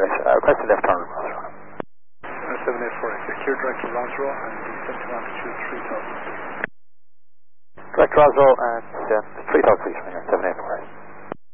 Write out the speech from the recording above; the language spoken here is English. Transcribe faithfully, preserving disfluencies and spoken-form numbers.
Request, uh, request a left turn. Roswell. seven eight four, secure direct to Roswell and descent to altitude three thousand feet. Direct Roswell and descent three thousand feet from here, seven eight four.